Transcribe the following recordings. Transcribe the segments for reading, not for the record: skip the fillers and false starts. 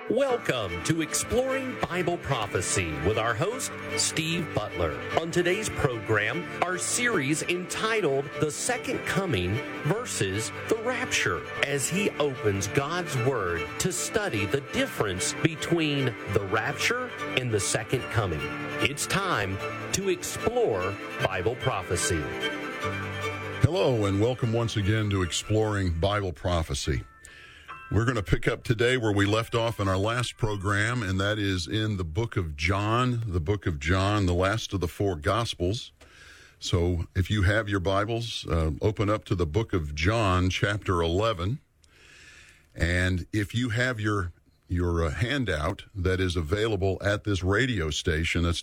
Welcome to Exploring Bible Prophecy with our host, Steve Butler. On today's program, our series entitled The Second Coming versus the Rapture, as he opens God's Word to study the difference between the rapture and the second coming. It's time to explore Bible prophecy. Hello, and welcome once again to Exploring Bible Prophecy. We're going to pick up today where we left off in our last program, and that is in the book of John, the last of the four Gospels. So if you have your Bibles, open up to the book of John, chapter 11. And if you have your handout that is available at this radio station, that's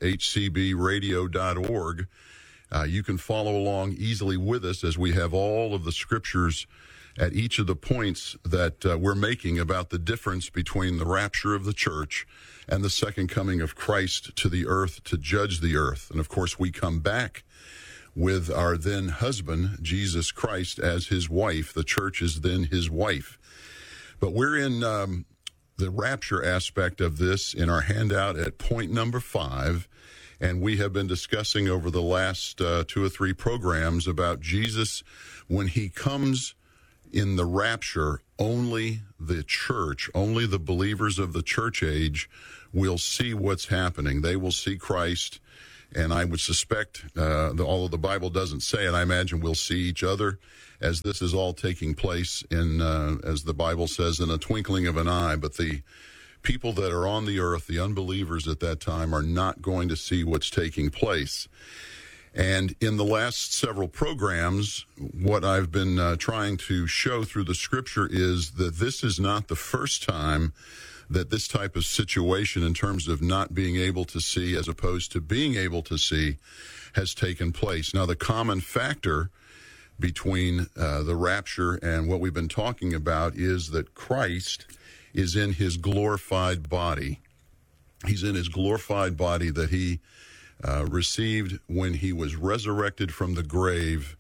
WHCBradio.org, you can follow along easily with us as we have all of the scriptures at each of the points that we're making about the difference between the rapture of the church and the second coming of Christ to the earth to judge the earth. And of course, we come back with our then husband, Jesus Christ, as his wife. The church is then his wife. But we're in the rapture aspect of this in our handout at point number 5. And we have been discussing over the last 2 or 3 programs about Jesus when he comes in the rapture. Only the church, only the believers of the church age will see what's happening. They will see Christ, and I would suspect, although the Bible doesn't say it, I imagine we'll see each other as this is all taking place in, as the Bible says, in a twinkling of an eye. But the people that are on the earth, the unbelievers at that time, are not going to see what's taking place. And in the last several programs, what I've been trying to show through the scripture is that this is not the first time that this type of situation in terms of not being able to see as opposed to being able to see has taken place. Now, the common factor between the rapture and what we've been talking about is that Christ is in his glorified body. He's in his glorified body that he received when he was resurrected from the grave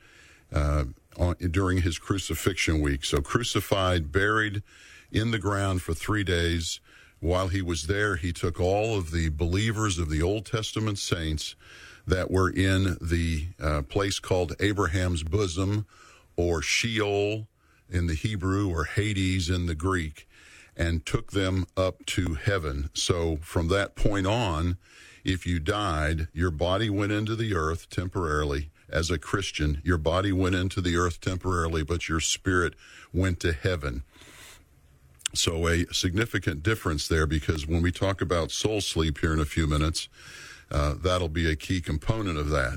during his crucifixion week. So crucified, buried in the ground for 3 days. While he was there, he took all of the believers of the Old Testament saints that were in the place called Abraham's bosom, or Sheol in the Hebrew, or Hades in the Greek, and took them up to heaven. So from that point on, if you died, your body went into the earth temporarily. As a Christian, your body went into the earth temporarily, but your spirit went to heaven. So a significant difference there, because when we talk about soul sleep here in a few minutes, that'll be a key component of that.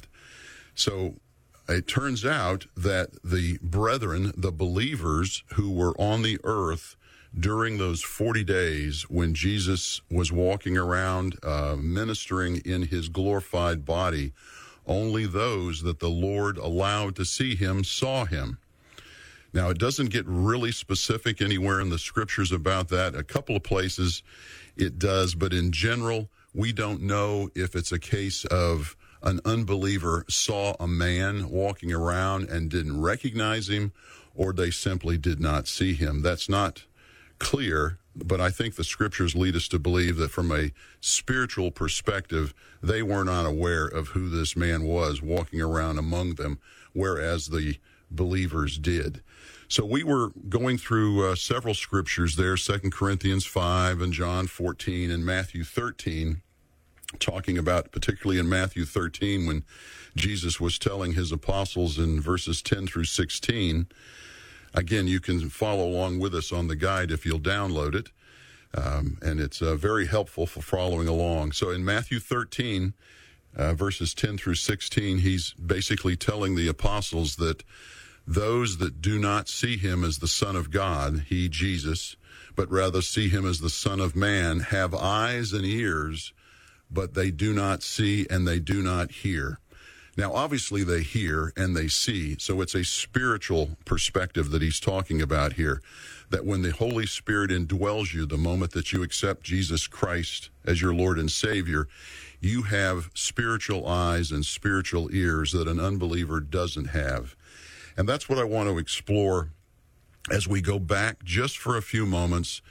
So it turns out that the brethren, the believers who were on the earth during those 40 days when Jesus was walking around ministering in his glorified body, only those that the Lord allowed to see him saw him. Now, it doesn't get really specific anywhere in the scriptures about that. A couple of places it does, but in general, we don't know if it's a case of an unbeliever saw a man walking around and didn't recognize him, or they simply did not see him. That's not clear, but I think the scriptures lead us to believe that from a spiritual perspective, they were not aware of who this man was walking around among them, whereas the believers did. So we were going through several scriptures there, 2 Corinthians 5 and John 14 and Matthew 13, talking about, particularly in Matthew 13, when Jesus was telling his apostles in verses 10 through 16. Again, you can follow along with us on the guide if you'll download it, and it's very helpful for following along. So in Matthew 13, verses 10 through 16, he's basically telling the apostles that those that do not see him as the Son of God, he, Jesus, but rather see him as the Son of Man, have eyes and ears, but they do not see and they do not hear. Now, obviously, they hear and they see, so it's a spiritual perspective that he's talking about here, that when the Holy Spirit indwells you, the moment that you accept Jesus Christ as your Lord and Savior, you have spiritual eyes and spiritual ears that an unbeliever doesn't have. And that's what I want to explore as we go back just for a few moments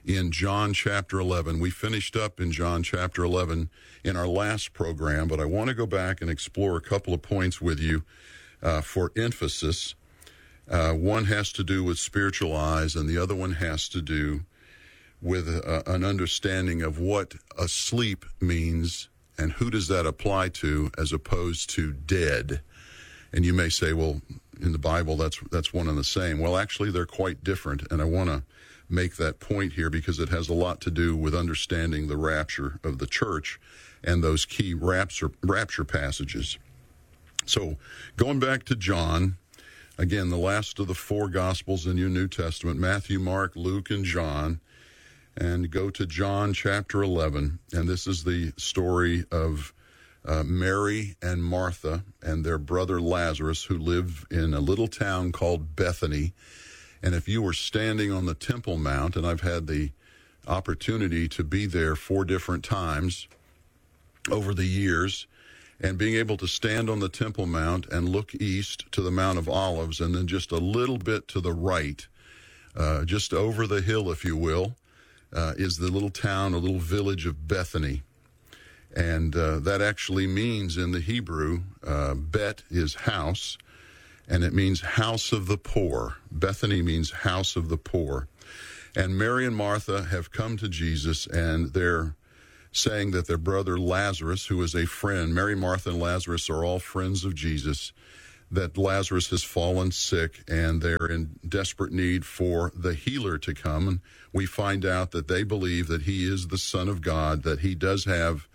in John chapter 11. We finished up in John chapter 11 in our last program, but I want to go back and explore a couple of points with you for emphasis. One has to do with spiritual eyes, and the other one has to do with an understanding of what asleep means and who does that apply to as opposed to dead. And you may say, well, in the Bible, that's one and the same. Well, actually, they're quite different, and I want to make that point here because it has a lot to do with understanding the rapture of the church and those key rapture passages. So going back to John, again, the last of the four Gospels in your New Testament, Matthew, Mark, Luke, and John, and go to John chapter 11, and this is the story of Mary and Martha and their brother Lazarus, who live in a little town called Bethany. And if you were standing on the Temple Mount, and I've had the opportunity to be there 4 different times over the years, and being able to stand on the Temple Mount and look east to the Mount of Olives, and then just a little bit to the right, just over the hill, if you will, is the little town, a little village of Bethany. And that actually means in the Hebrew, Bet is house, and it means house of the poor. Bethany means house of the poor. And Mary and Martha have come to Jesus, and they're saying that their brother Lazarus, who is a friend, Mary, Martha, and Lazarus are all friends of Jesus, that Lazarus has fallen sick, and they're in desperate need for the healer to come. And we find out that they believe that he is the Son of God, that he does have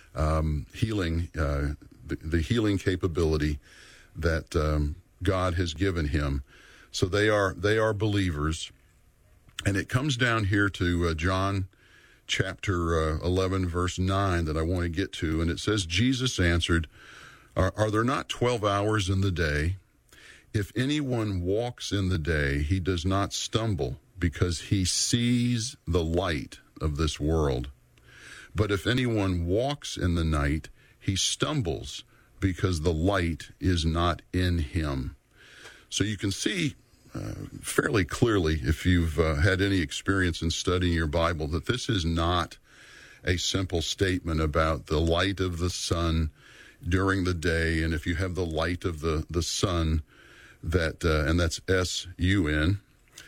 healing, the healing capability that God has given him. So they are believers. And it comes down here to John chapter 11, verse 9 that I want to get to. And it says, Jesus answered, Are there not 12 hours in the day? If anyone walks in the day, he does not stumble because he sees the light of this world. But if anyone walks in the night, he stumbles because the light is not in him. So you can see fairly clearly, if you've had any experience in studying your Bible, that this is not a simple statement about the light of the sun during the day. And if you have the light of the sun, that and that's S-U-N,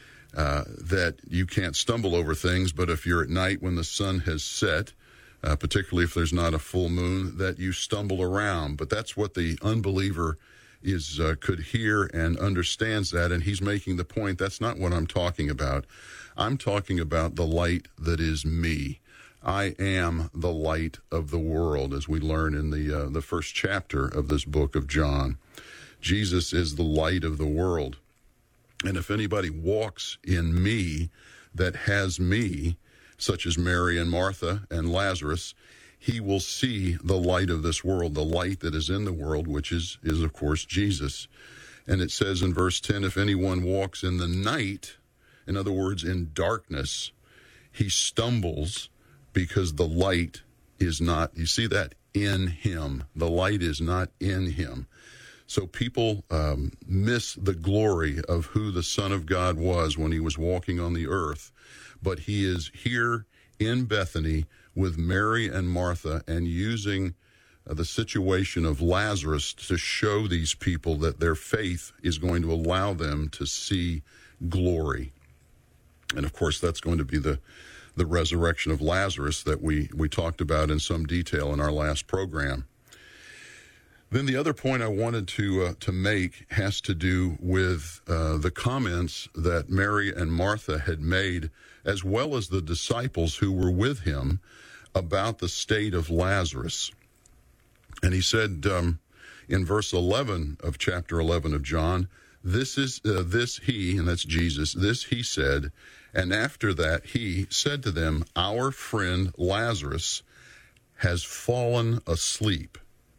that you can't stumble over things. But if you're at night when the sun has set, particularly if there's not a full moon, that you stumble around. But that's what the unbeliever could hear and understands that, and he's making the point, that's not what I'm talking about. I'm talking about the light that is me. I am the light of the world, as we learn in the first chapter of this book of John. Jesus is the light of the world. And if anybody walks in me that has me, such as Mary and Martha and Lazarus, he will see the light of this world, the light that is in the world, which is of course, Jesus. And it says in verse 10, if anyone walks in the night, in other words, in darkness, he stumbles because the light is not, you see that, in him. The light is not in him. So people miss the glory of who the Son of God was when he was walking on the earth. But he is here in Bethany with Mary and Martha, and using the situation of Lazarus to show these people that their faith is going to allow them to see glory. And of course, that's going to be the resurrection of Lazarus that we talked about in some detail in our last program. Then the other point I wanted to make has to do with the comments that Mary and Martha had made, as well as the disciples who were with him, about the state of Lazarus. And he said in verse 11 of chapter 11 of John, this he, and that's Jesus, this he said, and after that he said to them, our friend Lazarus has fallen asleep,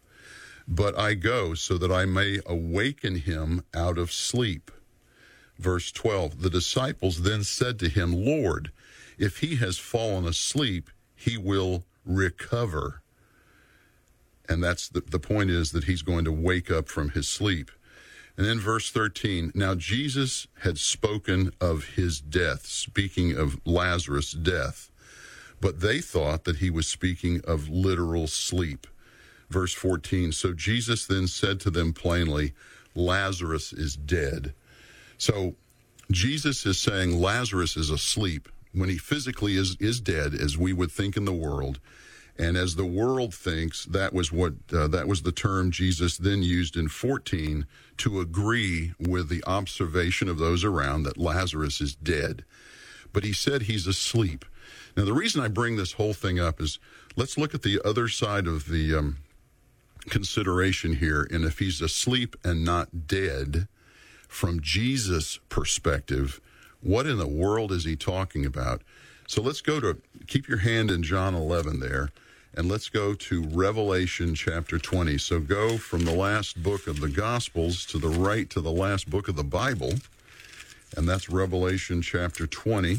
but I go so that I may awaken him out of sleep. Verse 12, the disciples then said to him, Lord, if he has fallen asleep, he will recover. And that's the point is that he's going to wake up from his sleep. And then verse 13, now Jesus had spoken of his death, speaking of Lazarus' death, but they thought that he was speaking of literal sleep. Verse 14, so Jesus then said to them plainly, Lazarus is dead. So Jesus is saying Lazarus is asleep when he physically is dead, as we would think in the world. And as the world thinks, that was the term Jesus then used in 14 to agree with the observation of those around that Lazarus is dead. But he said he's asleep. Now, the reason I bring this whole thing up is let's look at the other side of the consideration here. And if he's asleep and not dead, from Jesus' perspective, what in the world is he talking about? So let's keep your hand in John 11 there, and let's go to Revelation chapter 20. So go from the last book of the Gospels to the right to the last book of the Bible, and that's Revelation chapter 20.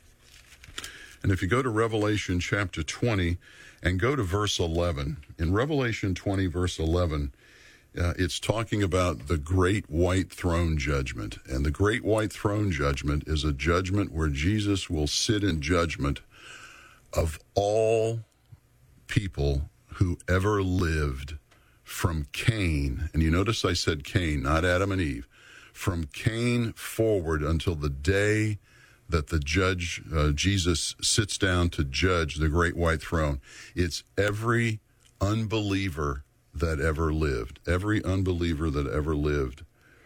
And if you go to Revelation chapter 20 and go to verse 11, in Revelation 20, verse 11, it's talking about the great white throne judgment. And the great white throne judgment is a judgment where Jesus will sit in judgment of all people who ever lived from Cain. And you notice I said Cain, not Adam and Eve. From Cain forward until the day that the judge, Jesus, sits down to judge the great white throne. It's every unbeliever that ever lived. Every unbeliever that ever lived.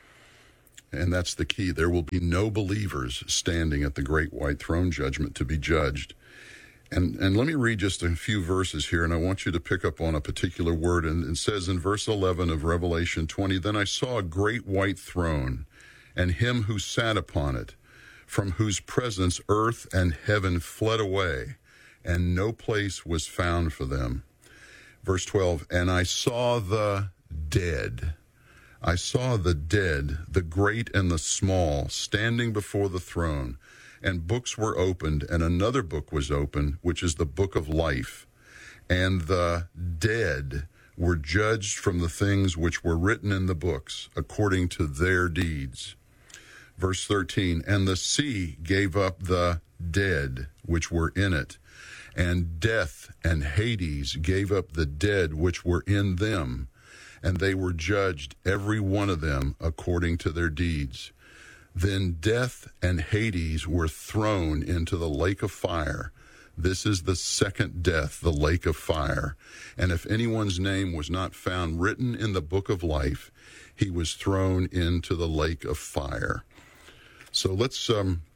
And that's the key. There will be no believers standing at the great white throne judgment to be judged. And let me read just a few verses here, and I want you to pick up on a particular word. And it says in verse 11 of Revelation 20, then I saw a great white throne, and him who sat upon it, from whose presence earth and heaven fled away, and no place was found for them. Verse 12, and I saw the dead. I saw the dead, the great and the small, standing before the throne, and books were opened, and another book was opened, which is the book of life. And the dead were judged from the things which were written in the books, according to their deeds. Verse 13, and the sea gave up the dead which were in it, and death and Hades gave up the dead which were in them, and they were judged, every one of them, according to their deeds. Then death and Hades were thrown into the lake of fire. This is the second death, the lake of fire. And if anyone's name was not found written in the book of life, he was thrown into the lake of fire. So let's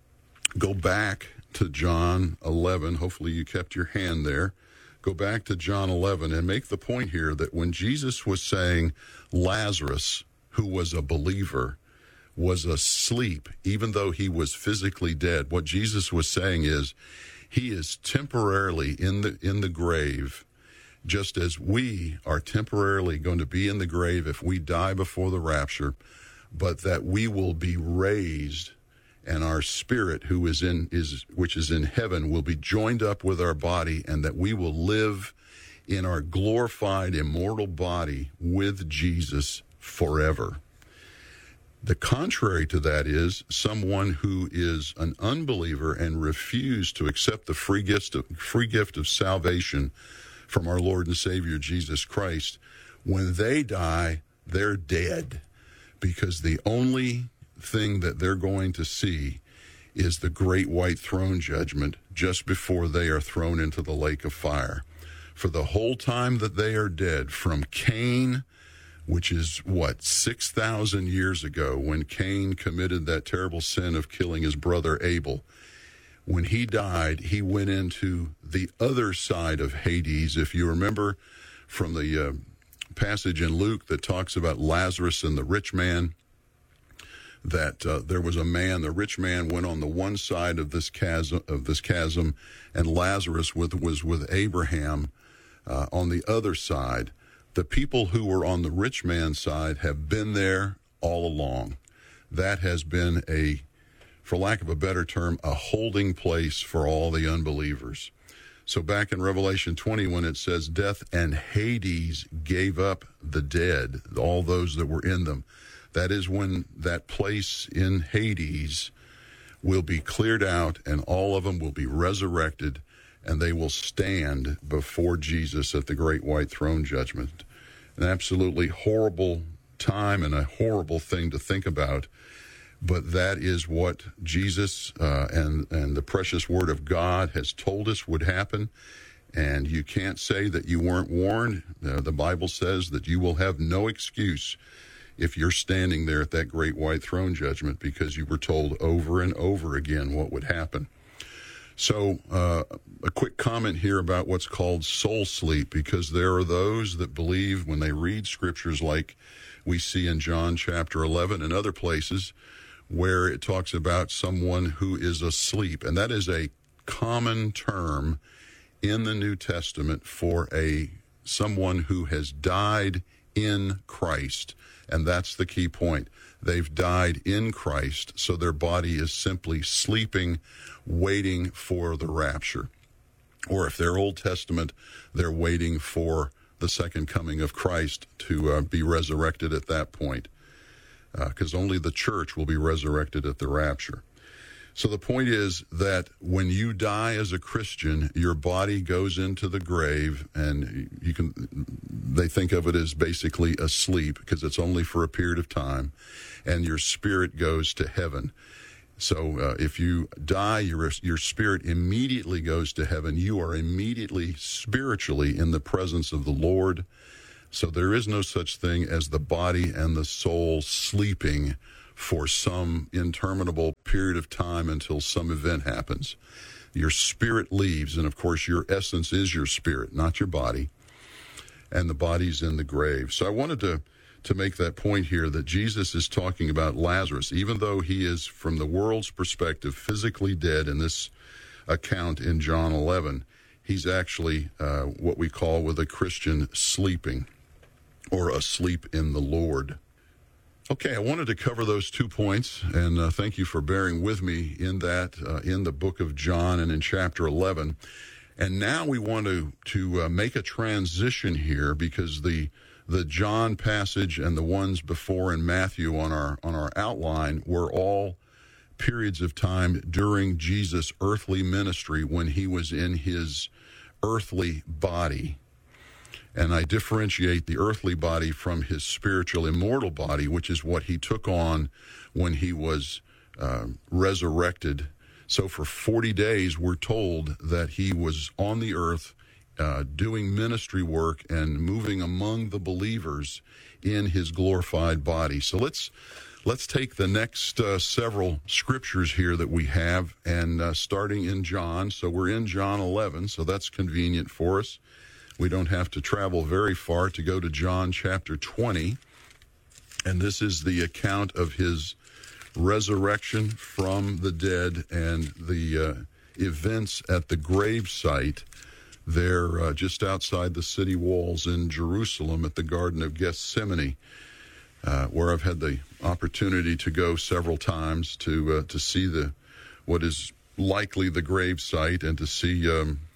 go back to John 11. Hopefully you kept your hand there. Go back to John 11 and make the point here that when Jesus was saying Lazarus, who was a believer, was asleep, even though he was physically dead, what Jesus was saying is he is temporarily in the grave, just as we are temporarily going to be in the grave if we die before the rapture, but that we will be raised, and our spirit which is in heaven will be joined up with our body, and that we will live in our glorified immortal body with Jesus forever. The contrary to that is someone who is an unbeliever and refused to accept the free gift of salvation from our Lord and Savior Jesus Christ. When they die, they're dead, because the only thing that they're going to see is the great white throne judgment just before they are thrown into the lake of fire. For the whole time that they are dead, from Cain, which is 6,000 years ago, when Cain committed that terrible sin of killing his brother Abel. When he died, he went into the other side of Hades. If you remember from the passage in Luke that talks about Lazarus and the rich man, that there was a man, the rich man went on the one side of this chasm, and Lazarus was with Abraham on the other side. The people who were on the rich man's side have been there all along. That has been for lack of a better term, a holding place for all the unbelievers. So back in Revelation 20, when it says death and Hades gave up the dead, all those that were in them, That is when that place in Hades will be cleared out, and all of them will be resurrected, and they will stand before Jesus at the great white throne judgment. An absolutely horrible time and a horrible thing to think about, but that is what Jesus and the precious Word of God has told us would happen, and you can't say that you weren't warned. The Bible says that you will have no excuse if you're standing there at that great white throne judgment, because you were told over and over again what would happen. So a quick comment here about what's called soul sleep, because there are those that believe when they read scriptures like we see in John chapter 11 and other places where it talks about someone who is asleep. And that is a common term in the New Testament for someone who has died in Christ. And that's the key point. They've died in Christ, so their body is simply sleeping, waiting for the rapture. Or if they're Old Testament, they're waiting for the second coming of Christ to be resurrected at that point, because only the church will be resurrected at the rapture. So the point is that when you die as a Christian, your body goes into the grave, and they think of it as basically asleep, because it's only for a period of time, and your spirit goes to heaven. So if you die, your spirit immediately goes to heaven. You are immediately spiritually in the presence of the Lord. So there is no such thing as the body and the soul sleeping for some interminable period of time until some event happens. Your spirit leaves, and of course your essence is your spirit, not your body, and the body's in the grave. So I wanted to make that point here, that Jesus is talking about Lazarus, even though he is, from the world's perspective, physically dead in this account in John 11. He's actually what we call with a Christian sleeping, or asleep in the Lord. Okay, I wanted to cover those 2 points, and thank you for bearing with me in that, in the book of John and in chapter 11. And now we want to make a transition here, because the John passage and the ones before in Matthew on our outline were all periods of time during Jesus' earthly ministry when he was in his earthly body. And I differentiate the earthly body from his spiritual immortal body, which is what he took on when he was resurrected. So for 40 days, we're told that he was on the earth doing ministry work and moving among the believers in his glorified body. So let's take the next several scriptures here that we have, and starting in John. So we're in John 11, so that's convenient for us. We don't have to travel very far to go to John chapter 20. And this is the account of his resurrection from the dead and the events at the gravesite there just outside the city walls in Jerusalem at the Garden of Gethsemane, where I've had the opportunity to go several times to see what is likely the gravesite, and to see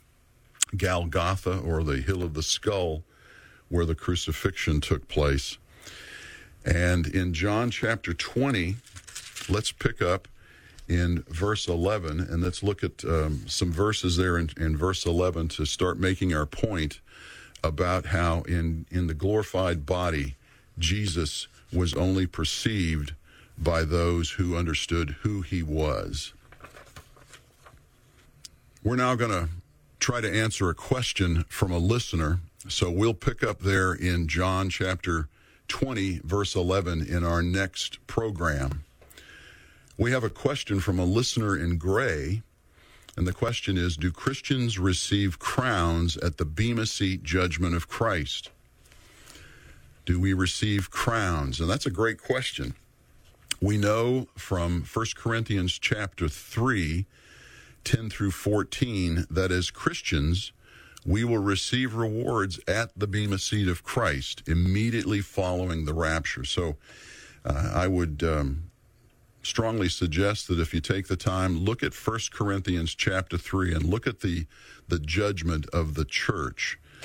Golgotha, or the Hill of the Skull, where the crucifixion took place. And in John chapter 20, let's pick up in verse 11, and let's look at some verses there in verse 11 to start making our point about how in the glorified body, Jesus was only perceived by those who understood who he was. We're now going to try to answer a question from a listener. So we'll pick up there in John chapter 20, verse 11 in our next program. We have a question from a listener in gray, and the question is, do Christians receive crowns at the Bema Seat judgment of Christ? Do we receive crowns? And that's a great question. We know from 1 Corinthians chapter 3, 10 through 14, that as Christians, we will receive rewards at the Bema Seat of Christ immediately following the rapture. So I would strongly suggest that if you take the time, look at 1 Corinthians chapter 3 and look at the judgment of the church.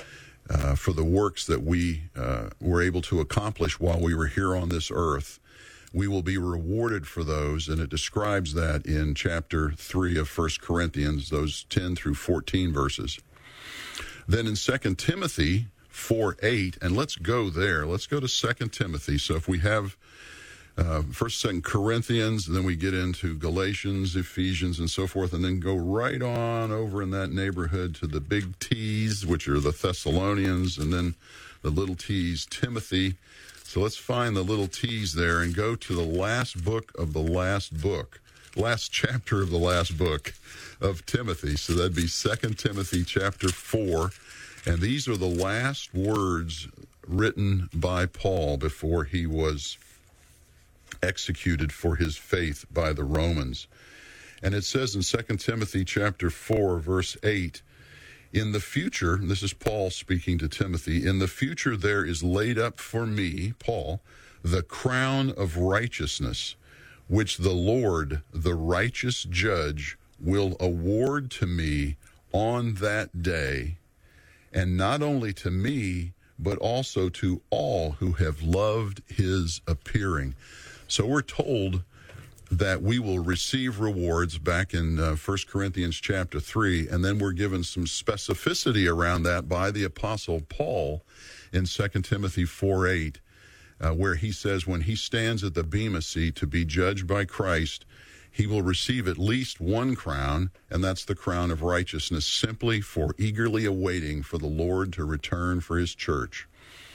for the works that we were able to accomplish while we were here on this earth. We will be rewarded for those, and it describes that in chapter 3 of 1 Corinthians, those 10 through 14 verses. Then in 2 Timothy 4:8, and let's go there. Let's go to 2 Timothy. So if we have 1st, 2nd Corinthians, and then we get into Galatians, Ephesians, and so forth, and then go right on over in that neighborhood to the big T's, which are the Thessalonians, and then the little T's, Timothy. So let's find the little T's there and go to the last book of the last book, last chapter of the last book of Timothy. So that'd be 2 Timothy chapter 4. And these are the last words written by Paul before he was executed for his faith by the Romans. And it says in 2 Timothy chapter 4, verse 8, in the future, this is Paul speaking to Timothy, in the future there is laid up for me, Paul, the crown of righteousness, which the Lord, the righteous judge, will award to me on that day, and not only to me, but also to all who have loved his appearing. So we're told that we will receive rewards back in 1 Corinthians chapter 3, and then we're given some specificity around that by the Apostle Paul in 2 Timothy 4:8, where he says when he stands at the Bema seat to be judged by Christ, he will receive at least one crown, and that's the crown of righteousness, simply for eagerly awaiting for the Lord to return for his church.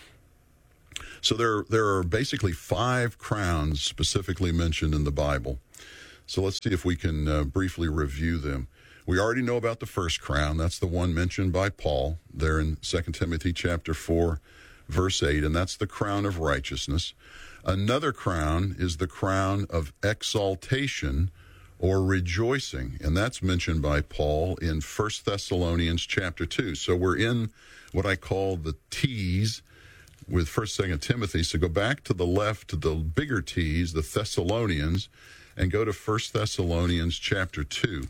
So there are basically 5 crowns specifically mentioned in the Bible. So let's see if we can briefly review them. We already know about the first crown. That's the one mentioned by Paul there in 2 Timothy chapter 4, verse 8, and that's the crown of righteousness. Another crown is the crown of exaltation or rejoicing, and that's mentioned by Paul in 1 Thessalonians chapter 2. So we're in what I call the T's with 1st, 2nd Timothy. So go back to the left to the bigger T's, the Thessalonians, and go to 1 Thessalonians chapter 2.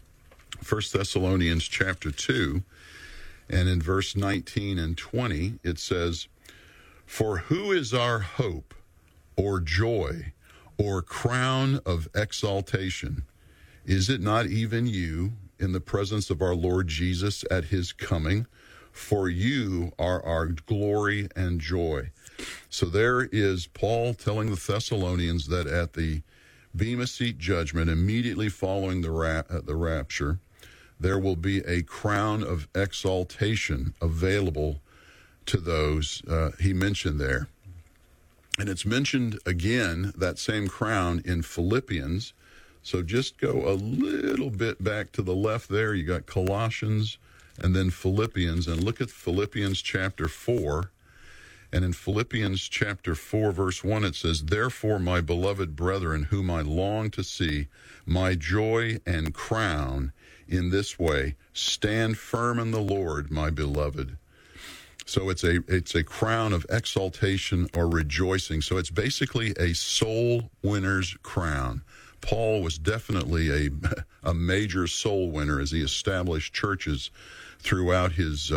1 Thessalonians chapter 2, and in verse 19 and 20, it says, for who is our hope or joy or crown of exaltation? Is it not even you in the presence of our Lord Jesus at his coming? For you are our glory and joy. So there is Paul telling the Thessalonians that at the Bema Seat judgment, immediately following the rapture, there will be a crown of exaltation available to those he mentioned there. And it's mentioned again, that same crown, in Philippians. So just go a little bit back to the left there. You got Colossians and then Philippians, and look at Philippians chapter 4. And in Philippians chapter 4, verse 1, it says, therefore, my beloved brethren, whom I long to see, my joy and crown, in this way, stand firm in the Lord, my beloved. So it's a crown of exaltation or rejoicing. So it's basically a soul winner's crown. Paul was definitely a major soul winner as he established churches throughout his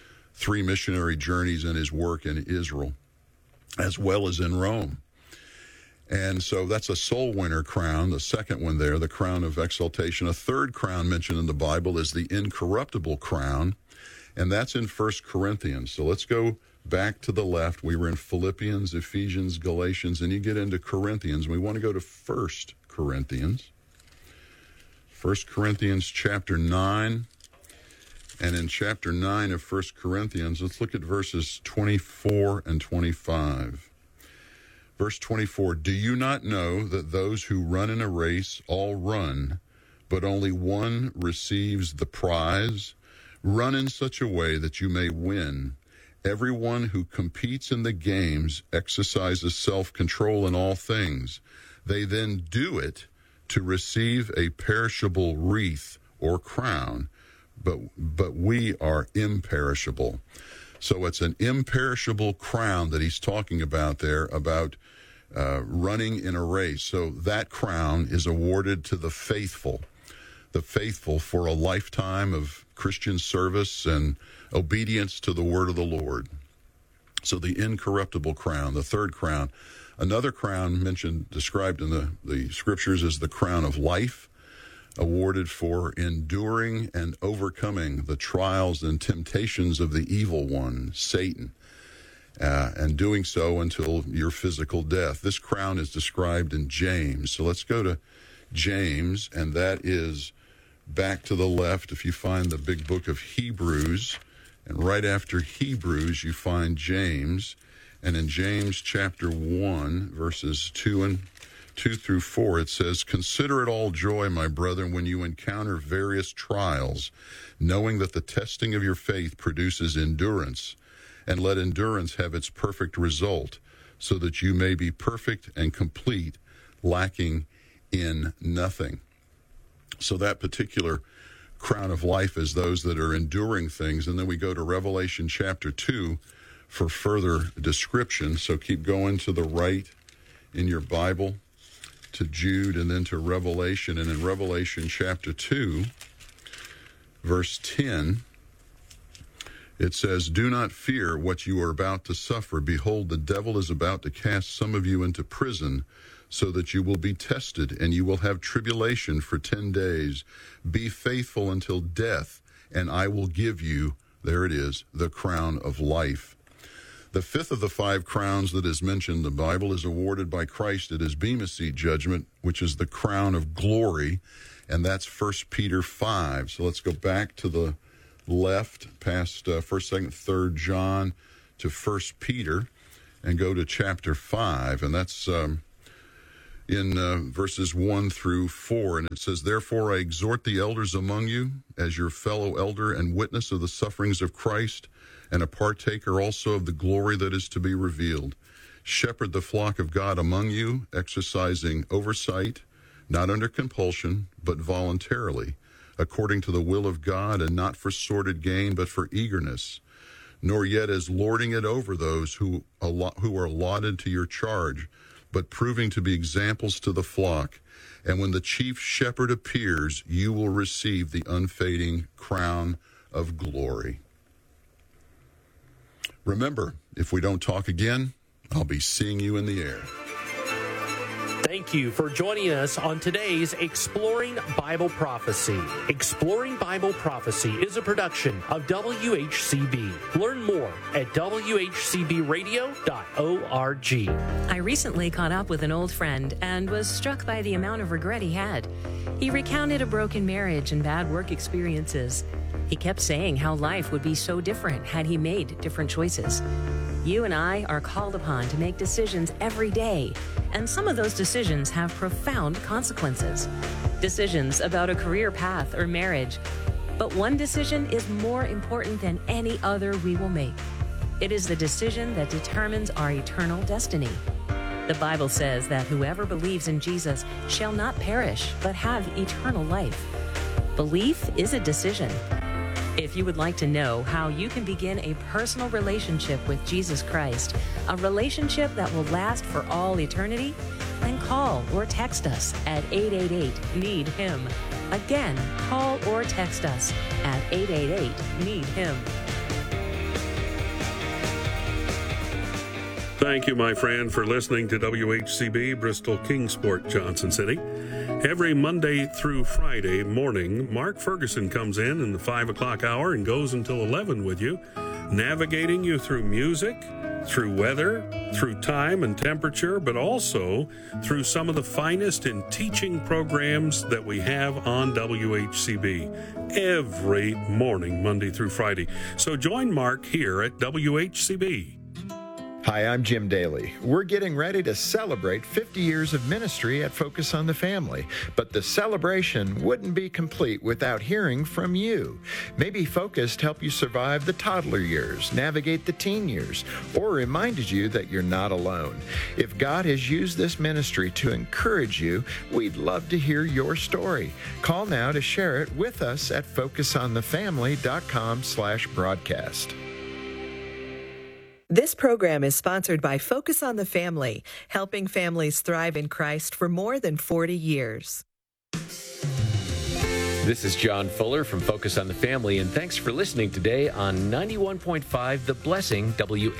3 missionary journeys and his work in Israel, as well as in Rome. And so that's a soul winner crown, the second one there, the crown of exaltation. A third crown mentioned in the Bible is the incorruptible crown, and that's in 1 Corinthians. So let's go back to the left. We were in Philippians, Ephesians, Galatians, and you get into Corinthians. We want to go to 1 Corinthians. 1 Corinthians chapter 9. And in chapter 9 of 1 Corinthians, let's look at verses 24 and 25. Verse 24, do you not know that those who run in a race all run, but only one receives the prize? Run in such a way that you may win. Everyone who competes in the games exercises self-control in all things. They then do it to receive a perishable wreath or crown, but we are imperishable. So it's an imperishable crown that he's talking about there, about running in a race. So that crown is awarded to the faithful. the faithful for a lifetime of Christian service and obedience to the word of the Lord. So the incorruptible crown, the third crown. Another crown described in the scriptures is the crown of life, awarded for enduring and overcoming the trials and temptations of the evil one, Satan, and doing so until your physical death. This crown is described in James. So let's go to James, and that is back to the left if you find the big book of Hebrews. And right after Hebrews, you find James. And in James chapter 1, verses 2 through 4, it says, "Consider it all joy, my brethren, when you encounter various trials, knowing that the testing of your faith produces endurance. And let endurance have its perfect result, so that you may be perfect and complete, lacking in nothing." So that particular crown of life is those that are enduring things. And then we go to Revelation chapter 2 for further description. So keep going to the right in your Bible to Jude and then to Revelation. And in Revelation chapter 2, verse 10, it says, "Do not fear what you are about to suffer. Behold, the devil is about to cast some of you into prison, so that you will be tested, and you will have tribulation for 10 days. Be faithful until death, and I will give you," there it is, "the crown of life." The fifth of the 5 crowns that is mentioned in the Bible is awarded by Christ at his Bema Seat judgment, which is the crown of glory, and that's 1 Peter 5. So let's go back to the left, past 1st, 2nd, 3rd John to 1 Peter, and go to chapter 5, and that's in verses 1 through 4, and it says, "Therefore I exhort the elders among you, as your fellow elder and witness of the sufferings of Christ, and a partaker also of the glory that is to be revealed. Shepherd the flock of God among you, exercising oversight, not under compulsion, but voluntarily, according to the will of God, and not for sordid gain, but for eagerness, nor yet as lording it over those who are allotted to your charge, but proving to be examples to the flock. And when the chief shepherd appears, you will receive the unfading crown of glory." Remember, if we don't talk again, I'll be seeing you in the air. Thank you for joining us on today's Exploring Bible Prophecy. Exploring Bible Prophecy is a production of WHCB. Learn more at WHCBradio.org. I recently caught up with an old friend and was struck by the amount of regret he had. He recounted a broken marriage and bad work experiences. He kept saying how life would be so different had he made different choices. You and I are called upon to make decisions every day, and some of those decisions have profound consequences. Decisions about a career path or marriage. But one decision is more important than any other we will make. It is the decision that determines our eternal destiny. The Bible says that whoever believes in Jesus shall not perish, but have eternal life. Belief is a decision. If you would like to know how you can begin a personal relationship with Jesus Christ, a relationship that will last for all eternity, then call or text us at 888-NEED-HIM. Again, call or text us at 888-NEED-HIM. Thank you, my friend, for listening to WHCB Bristol Kingsport, Johnson City. Every Monday through Friday morning, Mark Ferguson comes in the 5 o'clock hour and goes until 11 with you, navigating you through music, through weather, through time and temperature, but also through some of the finest in teaching programs that we have on WHCB every morning, Monday through Friday. So join Mark here at WHCB. Hi, I'm Jim Daly. We're getting ready to celebrate 50 years of ministry at Focus on the Family, but the celebration wouldn't be complete without hearing from you. Maybe Focus helped you survive the toddler years, navigate the teen years, or reminded you that you're not alone. If God has used this ministry to encourage you, we'd love to hear your story. Call now to share it with us at focusonthefamily.com/broadcast. This program is sponsored by Focus on the Family, helping families thrive in Christ for more than 40 years. This is John Fuller from Focus on the Family, and thanks for listening today on 91.5 The Blessing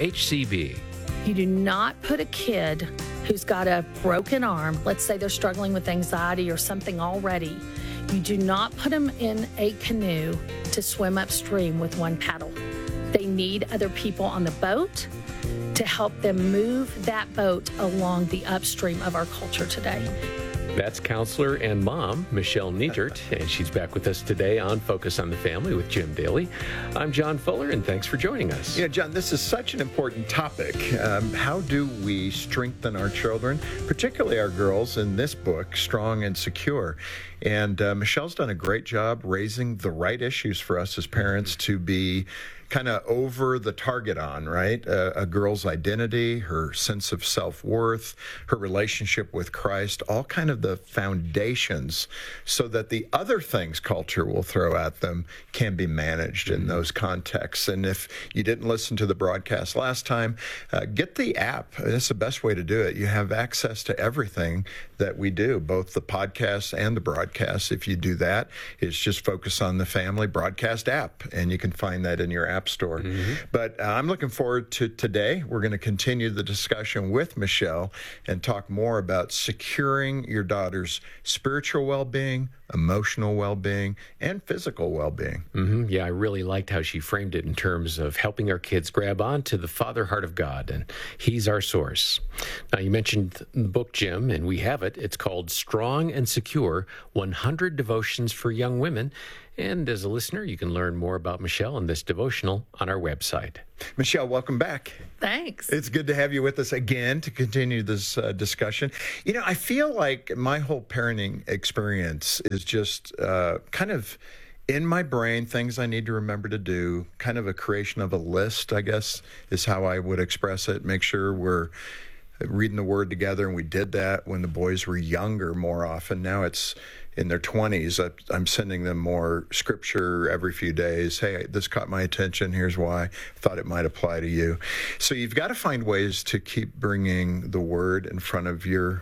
WHCB. You do not put a kid who's got a broken arm, let's say they're struggling with anxiety or something already, you do not put them in a canoe to swim upstream with one paddle. They need other people on the boat to help them move that boat along the upstream of our culture today. That's counselor and mom, Michelle Nietert, and she's back with us today on Focus on the Family with Jim Daly. I'm John Fuller, and thanks for joining us. Yeah, John, this is such an important topic. How do we strengthen our children, particularly our girls, in this book, Strong and Secure? And Michelle's done a great job raising the right issues for us as parents to be kind of over the target on, right? A girl's identity, her sense of self-worth, her relationship with Christ, all kind of the foundations so that the other things culture will throw at them can be managed in those contexts. And if you didn't listen to the broadcast last time, get the app. That's the best way to do it. You have access to everything that we do, both the podcasts and the broadcasts. If you do that, it's just Focus on the Family broadcast app, and you can find that in your app store. But I'm looking forward to today. We're going to continue the discussion with Michelle and talk more about securing your daughter's spiritual well-being, emotional well-being, and physical well-being. Yeah, I really liked how she framed it in terms of helping our kids grab on to the Father heart of God, and He's our source. Now, you mentioned the book, Jim, and we have it. It's called Strong and Secure, 100 Devotions for Young Women. And as a listener, you can learn more about Michelle and this devotional on our website. Michelle, welcome back. Thanks. It's good to have you with us again to continue this discussion. You know, I feel like my whole parenting experience is just kind of in my brain, things I need to remember to do, kind of a creation of a list, I guess, is how I would express it. Make sure we're reading the Word together, and we did that when the boys were younger more often. Now it's in their 20s. I'm sending them more scripture every few days. Hey, this caught my attention. Here's why I thought it might apply to you. So you've got to find ways to keep bringing the Word in front of your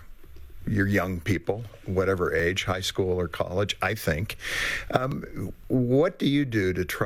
young people, whatever age, high school or college, I think. What do you do to try